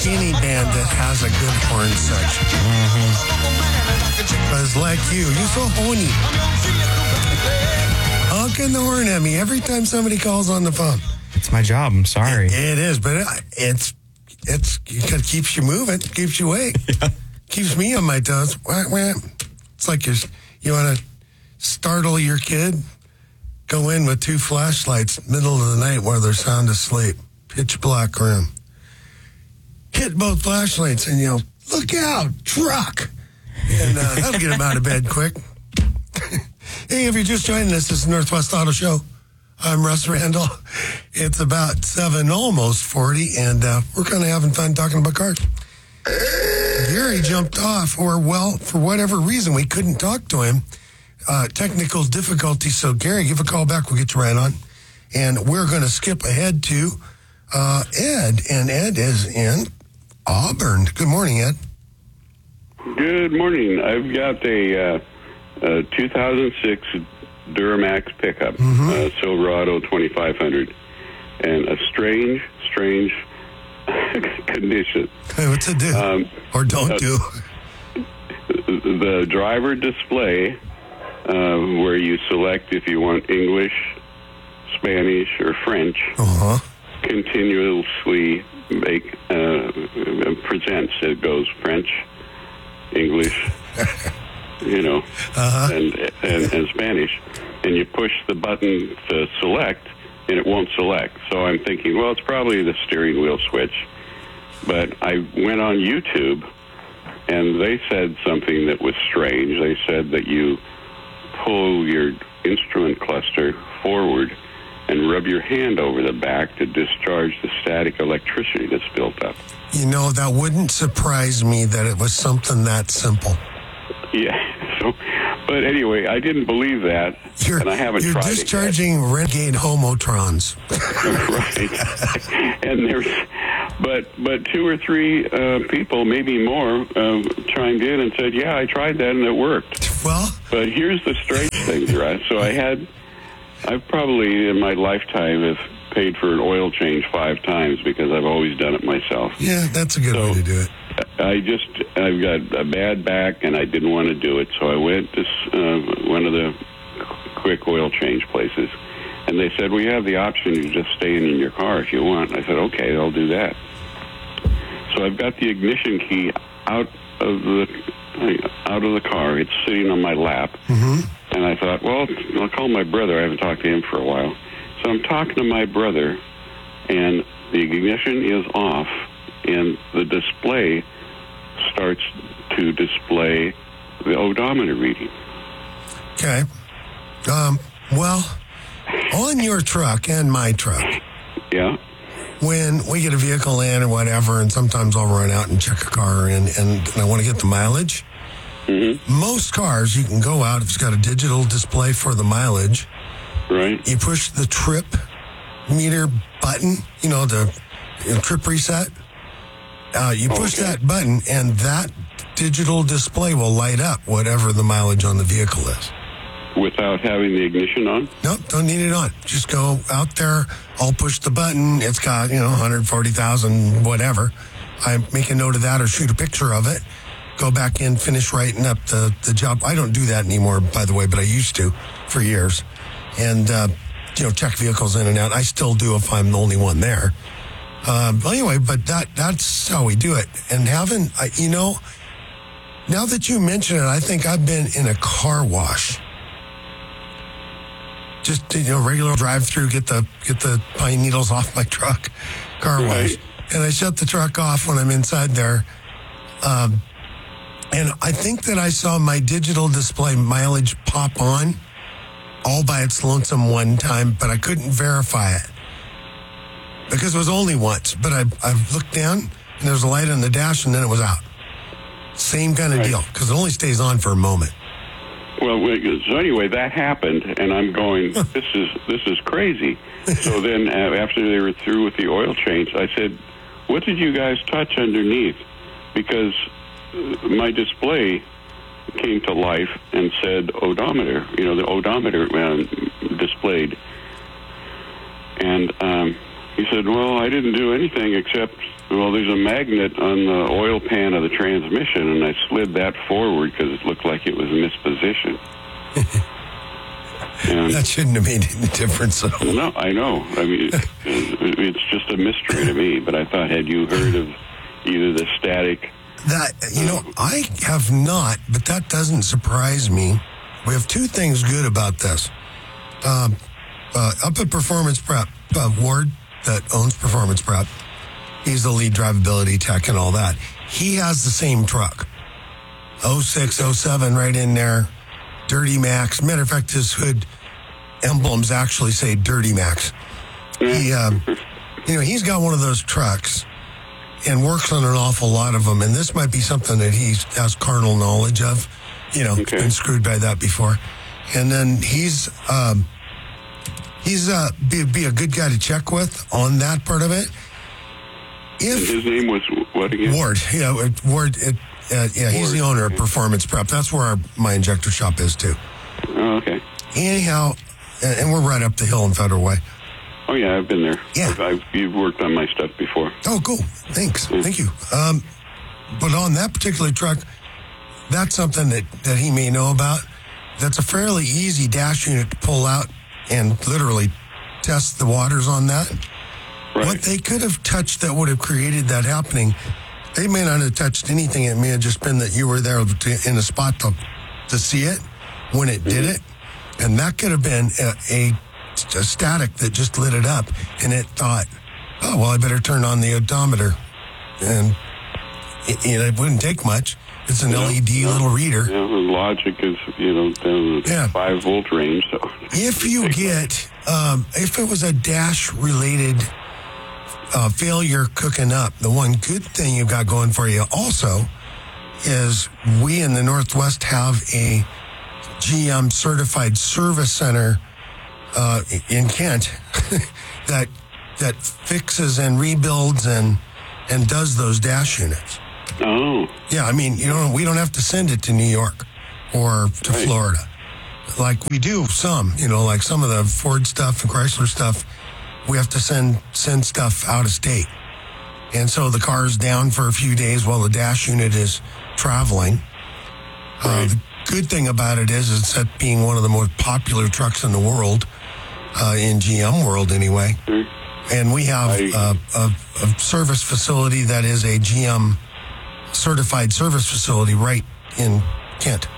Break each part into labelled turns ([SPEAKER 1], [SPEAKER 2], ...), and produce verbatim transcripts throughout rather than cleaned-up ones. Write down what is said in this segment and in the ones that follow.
[SPEAKER 1] skinny bandit has a good horn section. Because like you, you're so horny. Honking the horn at me every time somebody calls on the phone.
[SPEAKER 2] It's my job. I'm sorry.
[SPEAKER 1] It, it is, but it, it's it's it keeps you moving, keeps you awake, yeah. Keeps me on my toes. Wah, wah. It's like you're, you want to startle your kid, go in with two flashlights, middle of the night while they're sound asleep, pitch black room. Hit both flashlights and yell, "Look out, truck!" And uh, that'll get them out of bed quick. Hey, if you're just joining us, this is Northwest Auto Show. I'm Russ Randall. It's about seven, almost forty, and uh, we're kind of having fun talking about cars. Gary jumped off, or, well, for whatever reason, we couldn't talk to him. Uh, technical difficulty, so Gary, give a call back. We'll get you right on. And we're going to skip ahead to uh, Ed, and Ed is in Auburn. Good morning, Ed.
[SPEAKER 3] Good morning. I've got a, uh, a two thousand six Duramax pickup, mm-hmm. uh, Silverado twenty-five hundred, and a strange, strange condition.
[SPEAKER 1] Hey, what's it do? Um, or don't uh, do?
[SPEAKER 3] The driver display, uh, where you select if you want English, Spanish, or French, uh-huh. continuously make uh, presents. It goes French, English, you know, uh-huh. and, and and Spanish, and you push the button to select, and it won't select. So I'm thinking, well, it's probably the steering wheel switch. But I went on YouTube, and they said something that was strange. They said that you pull your instrument cluster forward and rub your hand over the back to discharge the static electricity that's built up.
[SPEAKER 1] You know, that wouldn't surprise me that it was something that simple.
[SPEAKER 3] Yeah. So, but anyway, I didn't believe that,
[SPEAKER 1] you're,
[SPEAKER 3] and I haven't
[SPEAKER 1] you're
[SPEAKER 3] tried it. You're
[SPEAKER 1] discharging renegade homotrons.
[SPEAKER 3] Right. And there's, but but two or three uh, people, maybe more, uh, chimed in and said, "Yeah, I tried that and it worked."
[SPEAKER 1] Well,
[SPEAKER 3] but here's the strange thing, right? So I had, I've probably in my lifetime have paid for an oil change five times because I've always done it myself.
[SPEAKER 1] Yeah, that's a good
[SPEAKER 3] so,
[SPEAKER 1] way to do it.
[SPEAKER 3] I just, I've got a bad back, and I didn't want to do it, so I went to uh, one of the quick oil change places, and they said, well, you have the option to just stay in your car if you want. I said, okay, I'll do that. So I've got the ignition key out of the out of the car. It's sitting on my lap, mm-hmm. and I thought, well, I'll call my brother. I haven't talked to him for a while. So I'm talking to my brother, and the ignition is off, and the display starts to display the odometer reading.
[SPEAKER 1] Okay. Um, well, on your truck and my truck.
[SPEAKER 3] Yeah.
[SPEAKER 1] When we get a vehicle in or whatever, and sometimes I'll run out and check a car in, and, and I want to get the mileage. Mm-hmm. Most cars, you can go out, if it's got a digital display for the mileage.
[SPEAKER 3] Right.
[SPEAKER 1] You push the trip meter button, you know, the you know, trip reset. Uh, you push okay. that button, and that digital display will light up whatever the mileage on the vehicle is.
[SPEAKER 3] Without having the ignition on?
[SPEAKER 1] Nope, don't need it on. Just go out there, I'll push the button. It's got, you know, one hundred forty thousand, whatever. I make a note of that or shoot a picture of it. Go back in, finish writing up the, the job. I don't do that anymore, by the way, but I used to for years. And, uh, you know, check vehicles in and out. I still do if I'm the only one there. Um, anyway, but that that's how we do it. And having, uh, you know, now that you mention it, I think I've been in a car wash. Just, you know, regular drive-through, get the get the pine needles off my truck, car wash. Right. And I shut the truck off when I'm inside there. Um, and I think that I saw my digital display mileage pop on all by its lonesome one time, but I couldn't verify it. Because it was only once, but I I looked down, and there was a light on the dash, and then it was out. Same kind of right. deal, because it only stays on for a moment.
[SPEAKER 3] Well, so anyway, that happened, and I'm going, this is this is crazy. So then uh, after they were through with the oil change, I said, what did you guys touch underneath? Because my display came to life and said odometer, you know, the odometer um, displayed. And um, He said, well, I didn't do anything except, well, there's a magnet on the oil pan of the transmission, and I slid that forward because it looked like it was mispositioned. And
[SPEAKER 1] that shouldn't have made any difference. Though.
[SPEAKER 3] No, I know. I mean, it, it's just a mystery to me, but I thought, had you heard of either the static...
[SPEAKER 1] That, you know, I have not, but that doesn't surprise me. We have two things good about this. Um, uh, up at Performance Prep, uh, Ward, that owns Performance Prep, he's the lead drivability tech and all that. He has the same truck. oh six, oh seven right in there. Dirty Max. Matter of fact, his hood emblems actually say Dirty Max. He, um, you know, he's got one of those trucks and works on an awful lot of them. And this might be something that he has carnal knowledge of. You know,
[SPEAKER 3] okay.
[SPEAKER 1] Been screwed by that before. And then he's, um, he's, uh, be, be a good guy to check with on that part of it. If
[SPEAKER 3] His name was what again?
[SPEAKER 1] Ward. Yeah, Ward. It, uh, yeah, he's
[SPEAKER 3] Ward.
[SPEAKER 1] the owner of Performance Prep. That's where our, my injector shop is too.
[SPEAKER 3] Oh, okay.
[SPEAKER 1] Anyhow, and, and we're right up the hill in Federal Way.
[SPEAKER 3] Oh, yeah, I've been there.
[SPEAKER 1] Yeah.
[SPEAKER 3] I've, I've, you've worked on my stuff before.
[SPEAKER 1] Oh, cool. Thanks. Yeah. Thank you. Um, but on that particular truck, that's something that, that he may know about. That's a fairly easy dash unit to pull out and literally test the waters on that.
[SPEAKER 3] Right.
[SPEAKER 1] What they could have touched that would have created that happening, they may not have touched anything. It may have just been that you were there to, in a spot to, to see it when it did it. And that could have been a, a, a static that just lit it up. And it thought, oh, well, I better turn on the odometer. And it, you know, it wouldn't take much. It's an
[SPEAKER 3] yeah,
[SPEAKER 1] L E D
[SPEAKER 3] yeah.
[SPEAKER 1] little reader.
[SPEAKER 3] Yeah, the logic is, you know, down the
[SPEAKER 1] Yeah.
[SPEAKER 3] five volt range. So
[SPEAKER 1] If you get, um, if it was a dash related uh, failure cooking up, the one good thing you've got going for you also is we in the Northwest have a G M certified service center uh, in Kent that that fixes and rebuilds and and does those dash units.
[SPEAKER 3] Oh.
[SPEAKER 1] Yeah, I mean, you know, we don't have to send it to New York or to
[SPEAKER 3] Right.
[SPEAKER 1] Florida. Like we do some, you know, like some of the Ford stuff and Chrysler stuff, we have to send send stuff out of state. And so the car's down for a few days while the dash unit is traveling.
[SPEAKER 3] Right.
[SPEAKER 1] Uh, the good thing about it is it's that being one of the most popular trucks in the world, uh, in G M world anyway.
[SPEAKER 3] Mm.
[SPEAKER 1] And we have
[SPEAKER 3] I-
[SPEAKER 1] uh, a, a service facility that is a G M certified service facility right in Kent.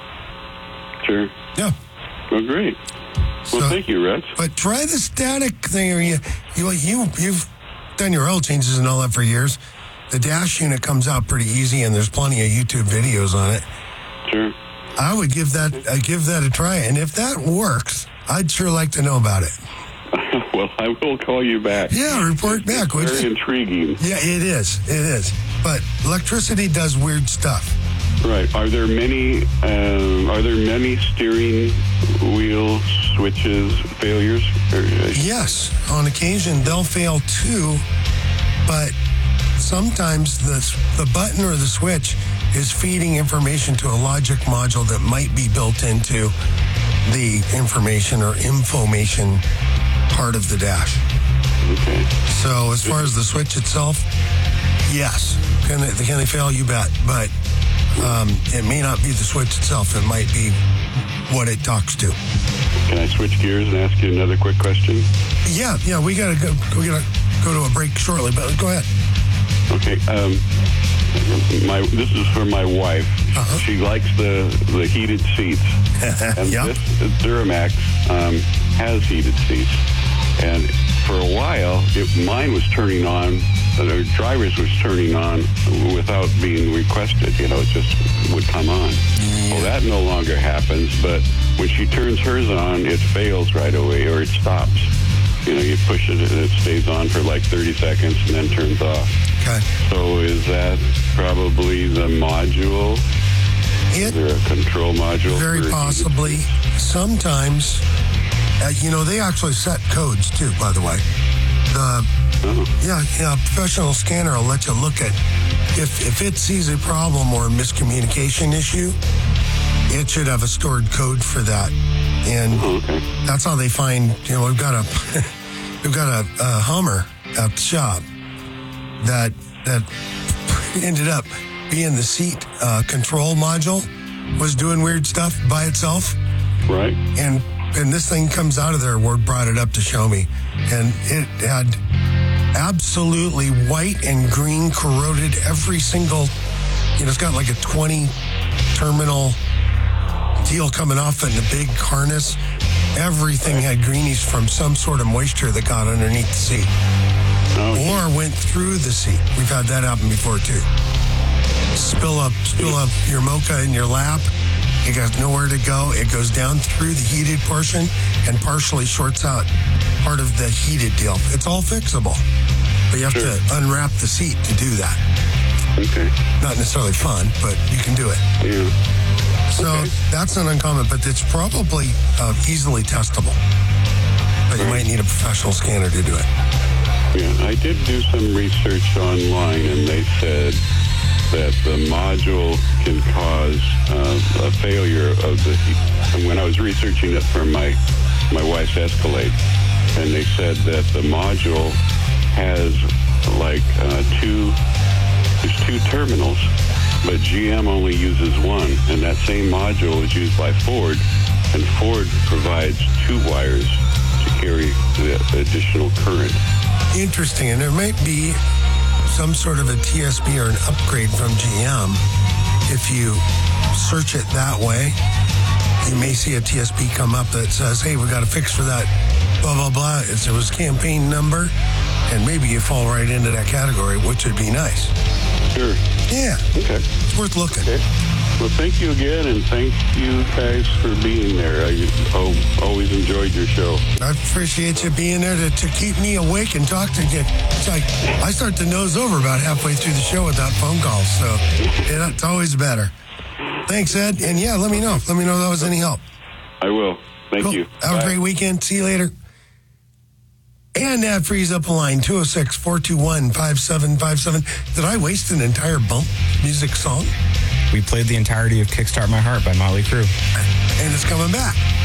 [SPEAKER 3] Sure.
[SPEAKER 1] Yeah.
[SPEAKER 3] Well, great. Well,
[SPEAKER 1] So-
[SPEAKER 3] thank you, Rex.
[SPEAKER 1] But try the static thing. Or you, you, you, you've done your oil changes and all that for years. The dash unit comes out pretty easy, and there's plenty of YouTube videos on it.
[SPEAKER 3] Sure.
[SPEAKER 1] I would give that uh, give that a try, and if that works, I'd sure like to know about it.
[SPEAKER 3] Well, I will call you back.
[SPEAKER 1] Yeah, report back, would
[SPEAKER 3] Very
[SPEAKER 1] you?
[SPEAKER 3] intriguing.
[SPEAKER 1] Yeah, it is. It is. But electricity does weird stuff.
[SPEAKER 3] Right. Are there many? Um, are there many steering wheel switches failures? Or, uh,
[SPEAKER 1] Yes, on occasion they'll fail too, but sometimes the the button or the switch is feeding information to a logic module that might be built into the information or information part of the dash.
[SPEAKER 3] Okay.
[SPEAKER 1] So as far as the switch itself, yes, can they, can they fail? You bet, but um, it may not be the switch itself. It might be what it talks to.
[SPEAKER 3] Can I switch gears and ask you another quick question?
[SPEAKER 1] Yeah, yeah, we gotta go. We gotta go to a break shortly, but go ahead.
[SPEAKER 3] Okay. Um, my this is for my wife.
[SPEAKER 1] Uh-huh.
[SPEAKER 3] She likes the the heated seats, and
[SPEAKER 1] Yep.
[SPEAKER 3] this Duramax um, has heated seats. And for a while, it, mine was turning on. The driver's was turning on without being requested. You know, it just would come on.
[SPEAKER 1] Yeah.
[SPEAKER 3] Well, that no longer happens. But when she turns hers on, it fails right away, or it stops. You know, you push it, and it stays on for like thirty seconds, and then turns off.
[SPEAKER 1] Okay.
[SPEAKER 3] So is that probably the module? Is
[SPEAKER 1] It
[SPEAKER 3] there a control module?
[SPEAKER 1] very
[SPEAKER 3] for
[SPEAKER 1] possibly. Sometimes, uh, you know, they actually set codes too. By the way, the
[SPEAKER 3] Oh,
[SPEAKER 1] yeah, yeah, professional scanner will let you look at if if it sees a problem or a miscommunication issue. It should have a stored code for that, and
[SPEAKER 3] oh, okay.
[SPEAKER 1] that's how they find. You know, we've got a we've got a, a Hummer at the shop that that ended up being the seat uh, control module was doing weird stuff by itself.
[SPEAKER 3] Right.
[SPEAKER 1] And and this thing comes out of there. Ward brought it up to show me. And it had absolutely white and green corroded every single, you know, it's got like a twenty terminal deal coming off it in a big harness. Everything had greenies from some sort of moisture that got underneath the seat.
[SPEAKER 3] Oh,
[SPEAKER 1] or went through the seat. We've had that happen before too. Spill up, spill up your mocha in your lap. It got nowhere to go. It goes down through the heated portion and partially shorts out part of the heated deal. It's all fixable, but you have
[SPEAKER 3] Sure.
[SPEAKER 1] to unwrap the seat to do that.
[SPEAKER 3] Okay.
[SPEAKER 1] Not necessarily fun, but you can do it.
[SPEAKER 3] Yeah.
[SPEAKER 1] So
[SPEAKER 3] Okay.
[SPEAKER 1] that's not uncommon, but it's probably uh, easily testable. But you might need a professional scanner to do it.
[SPEAKER 3] Yeah, I did do some research online, and they said that the module can cause uh, a failure of the heat. And when I was researching it for my, my wife's Escalade, and they said that the module has like uh, two, there's two terminals, but G M only uses one, and that same module is used by Ford, and Ford provides two wires to carry the additional current.
[SPEAKER 1] Interesting, and there might be some sort of a T S B or an upgrade from G M. If you search it that way, you may see a T S B come up that says, hey, we got a fix for that, blah, blah, blah. It's, it was campaign number, and maybe you fall right into that category, which would be nice.
[SPEAKER 3] Sure.
[SPEAKER 1] Yeah,
[SPEAKER 3] Okay.
[SPEAKER 1] it's worth looking.
[SPEAKER 3] Okay. Well, thank you again, and thank you guys for being there. I oh, always enjoyed your show.
[SPEAKER 1] I appreciate you being there to, to keep me awake and talk to you. It's like I start to nose over about halfway through the show without phone calls, so yeah, it's always better. Thanks, Ed. And yeah, let me know. Let me know if that was any help.
[SPEAKER 3] I will. Thank
[SPEAKER 1] Cool.
[SPEAKER 3] you.
[SPEAKER 1] Have
[SPEAKER 3] Bye.
[SPEAKER 1] a great weekend. See you later. And that frees up a line, two oh six, four two one, five seven five seven. Did I waste an entire bump music song?
[SPEAKER 2] We played the entirety of Kickstart My Heart by Motley Crue.
[SPEAKER 1] And it's coming back.